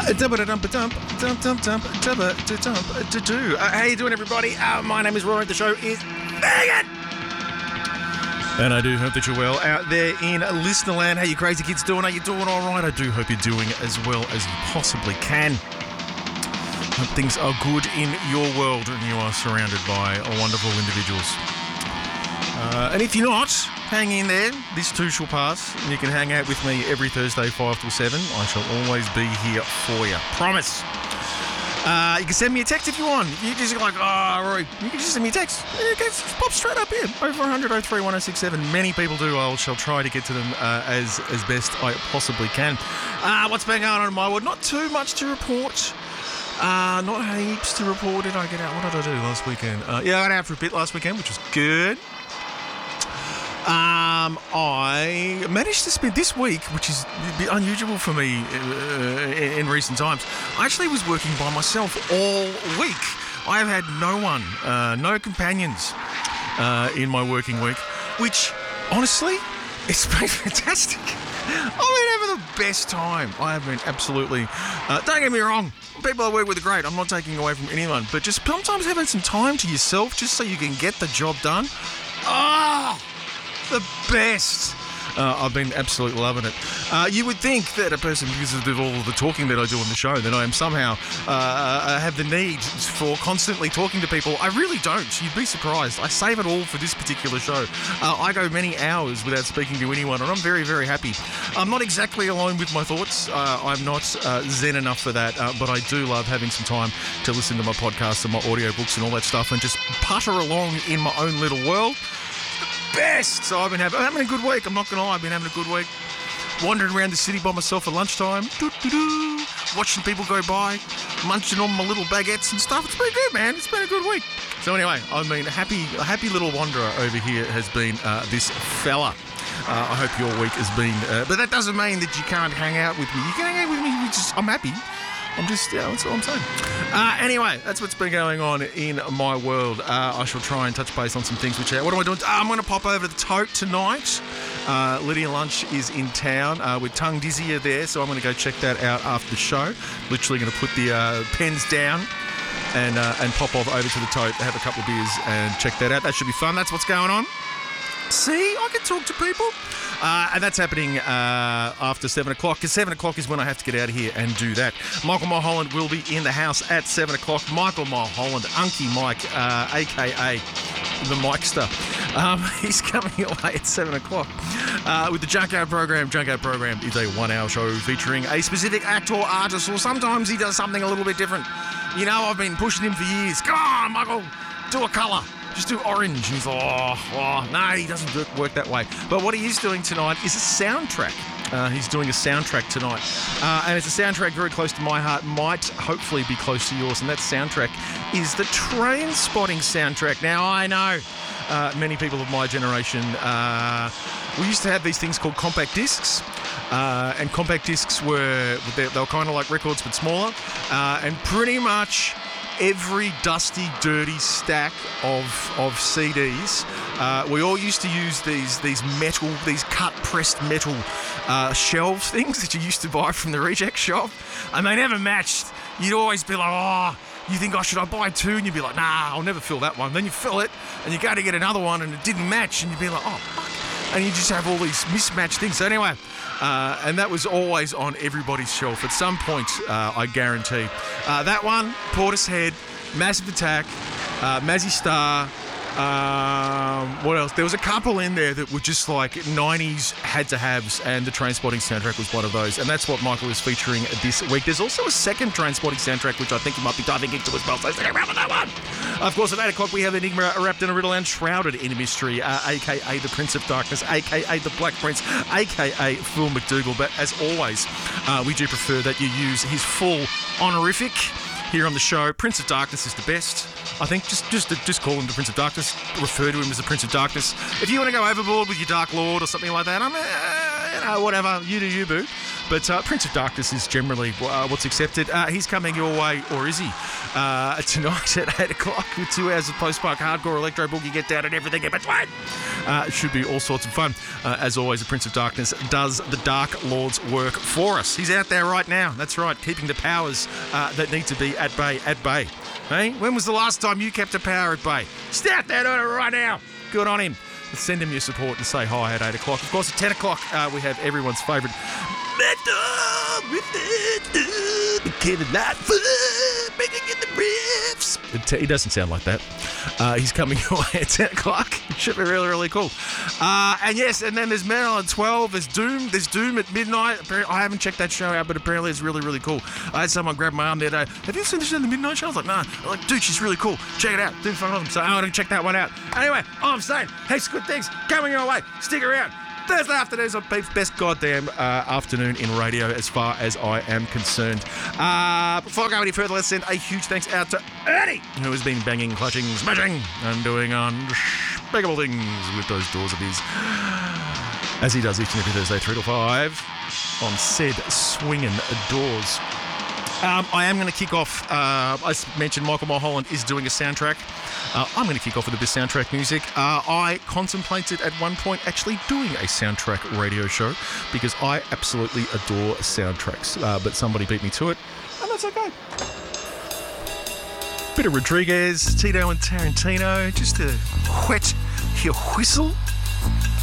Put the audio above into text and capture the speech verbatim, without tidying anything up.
Dump-a-dump-a-dump, dump-dump-dump, dump-a-dump-a-dump-a-do. Uh, How you doing, everybody? Uh, my name is Rory. The show is Bangin'! And I do hope that you're well out there in listener land. How you crazy kids doing? Are you doing all right? I do hope you're doing as well as you possibly can. Hope things are good in your world and you are surrounded by wonderful individuals. Uh, and if you're not, hang in there. This too shall pass. And you can hang out with me every Thursday, five till seven. I shall always be here for you. Promise. Uh, you can send me a text if you want. You just like, oh, Rory, you can just send me a text. It just pop straight up here. oh four hundred, oh three one, oh six seven. Many people do. I shall try to get to them uh, as, as best I possibly can. Uh, what's been going on in my world? Not too much to report. Uh, not heaps to report. Did I get out? What did I do last weekend? Uh, yeah, I got out for a bit last weekend, which was good. Um, I managed to spend this week, which is a bit unusual for me uh, in, in recent times. I actually was working by myself all week. I have had no one, uh, no companions uh, in my working week, which, honestly, it's been fantastic. I've been having the best time. I have been absolutely... Uh, don't get me wrong. People I work with are great. I'm not taking away from anyone. But just sometimes having some time to yourself just so you can get the job done. Ah! Oh, the best. Uh, I've been absolutely loving it. Uh, you would think that a person, because of all the talking that I do on the show, that I am somehow uh, have the need for constantly talking to people. I really don't. You'd be surprised. I save it all for this particular show. Uh, I go many hours without speaking to anyone, and I'm very, very happy. I'm not exactly alone with my thoughts. Uh, I'm not uh, zen enough for that, uh, but I do love having some time to listen to my podcasts and my audiobooks and all that stuff and just putter along in my own little world. Best. So I've been having, I'm having a good week. I'm not going to lie. I've been having a good week. Wandering around the city by myself at lunchtime. Doo-doo-doo. Watching people go by. Munching on my little baguettes and stuff. It's been good, man. It's been a good week. So anyway, I mean, a happy, a happy little wanderer over here has been uh, this fella. Uh, I hope your week has been... Uh, but that doesn't mean that you can't hang out with me. You can hang out with me. Which is, I'm happy. I'm just, yeah, that's all I'm saying. Uh, anyway, that's what's been going on in my world. Uh, I shall try and touch base on some things which are... What am I doing? Uh, I'm going to pop over to the Tote tonight. Uh, Lydia Lunch is in town uh, with Tongue Dizzy there, so I'm going to go check that out after the show. Literally going to put the uh, pens down and uh, and pop off over to the Tote, have a couple of beers and check that out. That should be fun. That's what's going on. See, I can talk to people. Uh, and that's happening uh, after seven o'clock, because seven o'clock is when I have to get out of here and do that. Michael Mulholland will be in the house at seven o'clock. Michael Mulholland, Unky Mike, uh, a k a the Mikester. Um, he's coming away at seven o'clock uh, with the Junkyard Program. Junkyard Program is a one-hour show featuring a specific actor or artist, or sometimes he does something a little bit different. You know, I've been pushing him for years. Come on, Michael, do a colour. Just do orange. And he's like, oh, oh, no, he doesn't do, work that way. But what he is doing tonight is a soundtrack. Uh, he's doing a soundtrack tonight. Uh, and it's a soundtrack very close to my heart, might hopefully be close to yours. And that soundtrack is the Trainspotting soundtrack. Now, I know uh, many people of my generation, uh, we used to have these things called compact discs. Uh, and compact discs were, they, they were kind of like records but smaller. Uh, and pretty much... every dusty, dirty stack of of C Ds. Uh, we all used to use these these metal, these cut-pressed metal uh, shelf things that you used to buy from the reject shop, and they never matched. You'd always be like, oh, you think, oh, should I buy two? And you'd be like, nah, I'll never fill that one. Then you fill it, and you go to get another one, and it didn't match, and you'd be like, oh, fuck. And you just have all these mismatched things. So anyway, uh, and that was always on everybody's shelf at some point, uh, I guarantee. Uh, that one, Portishead, Massive Attack, uh, Mazzy Star, um, what else? There was a couple in there that were just like nineties had-to-haves, and the Trainspotting soundtrack was one of those, and that's what Michael is featuring this week. There's also a second Trainspotting soundtrack, which I think you might be diving into as well, so stick around for that one. Of course, at eight o'clock, we have Enigma wrapped in a riddle and shrouded in a mystery, uh, a k a the Prince of Darkness, a k a the Black Prince, a k a Phil McDougall. But as always, uh, we do prefer that you use his full honorific here on the show. Prince of Darkness is the best. I think just just just call him the Prince of Darkness. Refer to him as the Prince of Darkness. If you want to go overboard with your Dark Lord or something like that, I'm, uh, you know, whatever. You do you, boo. But uh, Prince of Darkness is generally uh, what's accepted. Uh, he's coming your way, or is he? Uh, tonight at eight o'clock with two hours of post-punk hardcore electro boogie, get down and everything in between. Uh, it should be all sorts of fun. Uh, as always, the Prince of Darkness does the Dark Lord's work for us. He's out there right now. That's right, keeping the powers uh, that need to be at bay, at bay. Hey, when was the last time you kept a power at bay? Stay out there doing it right now. Good on him. Let's send him your support and say hi at eight o'clock. Of course, at ten o'clock, uh, we have everyone's favourite Metal with the Kevin Lightfoot making it the riffs. It, he doesn't sound like that. Uh, he's coming your way at ten o'clock. It should be really, really cool. Uh, and yes, and then there's Metal at twelve. There's Doom. There's Doom at midnight. I haven't checked that show out, but apparently it's really, really cool. I had someone grab my arm the other day. Have you seen the show, the Midnight Show? I was like, nah. I'm like, dude, she's really cool. Check it out. Doom's fucking awesome. So I'm going to check that one out. Anyway, all I'm saying, heaps of good things coming your way. Stick around. Thursday afternoons on Beef's best goddamn uh, afternoon in radio as far as I am concerned. Uh, before I go any further, let's send a huge thanks out to Ernie, who has been banging, clutching, smashing, and doing unspeakable things with those doors of his, as he does each and every Thursday, three to five, on said swinging doors. Um, I am going to kick off, uh, as mentioned, Michael Mulholland is doing a soundtrack. Uh, I'm going to kick off with a bit of soundtrack music. Uh, I contemplated at one point actually doing a soundtrack radio show because I absolutely adore soundtracks, uh, but somebody beat me to it, and that's okay. Bit of Rodriguez, Tito and Tarantino, just to whet your whistle.